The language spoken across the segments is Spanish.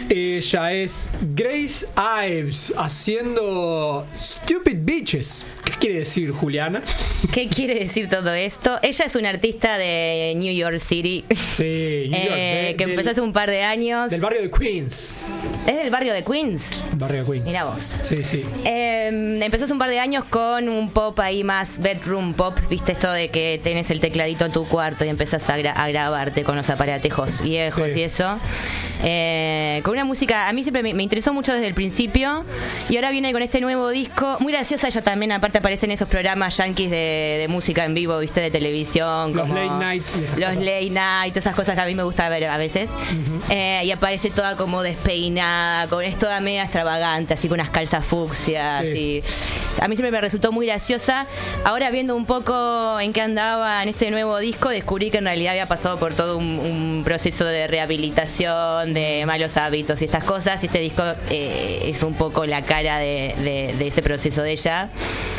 Ella es Grace Ives haciendo Stupid Bitches. ¿Qué quiere decir, Juliana? ¿Qué quiere decir todo esto? Ella es una artista de New York City. Sí, New York. Que empezó hace un par de años. Del barrio de Queens. ¿Es del barrio de Queens? Barrio de Queens. Mirá vos. Sí, sí. Empezó hace un par de años con un pop ahí más bedroom pop. ¿Viste esto de que tenés el tecladito en tu cuarto y empezás a grabarte con los aparatejos viejos y eso? Con una música, a mí siempre me interesó mucho desde el principio. Y ahora viene con este nuevo disco. Muy graciosa ella también, aparte aparece en esos programas yankees de música en vivo, ¿viste? De televisión. Los como late night. Los late night, esas cosas que a mí me gusta ver a veces. Y aparece toda como despeinada, es toda media extravagante, así con unas calzas fucsias. Y a mí siempre me resultó muy graciosa. Ahora viendo un poco en qué andaba en este nuevo disco, descubrí que en realidad había pasado por todo un proceso de rehabilitación, de malos hábitos y estas cosas. Y este disco es un poco la cara de ese proceso de ella.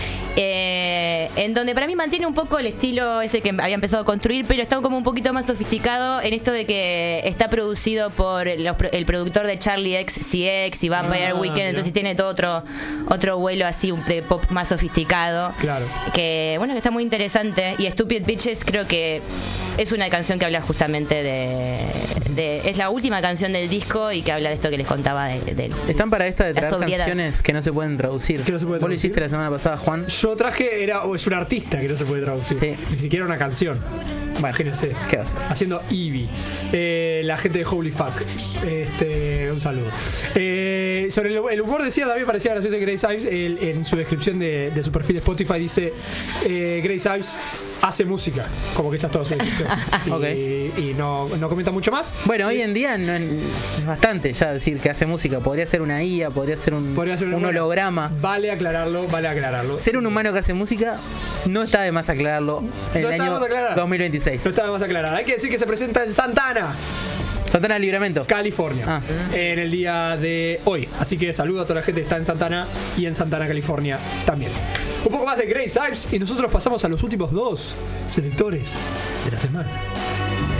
En donde para mí mantiene un poco el estilo ese que había empezado a construir, pero está como un poquito más sofisticado en esto de que está producido por el productor de Charlie XCX y Vampire Weekend, entonces tiene todo otro vuelo así de pop más sofisticado. Claro. Que bueno, que está muy interesante. Y Stupid Bitches creo que es una canción que habla justamente es la última canción del disco y que habla de esto que les contaba de Están para esta de traer sobriedad. Canciones que no se pueden traducir. Vos lo hiciste la semana pasada, Juan. Yo traje, es un artista que no se puede traducir. Sí. Ni siquiera una canción. Imagínense. ¿Qué va a hacer? Haciendo Eevee. La gente de Holy Fuck. Un saludo. Sobre el humor decía, también parecía gracioso de Grace Ives. En su descripción de su perfil de Spotify dice Grace Ives hace música, como que esa es toda su descripción. Y no comenta mucho más. Bueno, hoy en día no es bastante ya decir que hace música. Podría ser una IA, podría ser un holograma. Vale aclararlo. Ser un humano que hace música no está de más aclararlo en el año 2026. No está de más aclarar. Hay que decir que se presenta en Santana, Libramento, California, en el día de hoy. Así que saludo a toda la gente que está en Santana y en Santana, California también. Un poco más de Grace Ives y nosotros pasamos a los últimos dos selectores de la semana.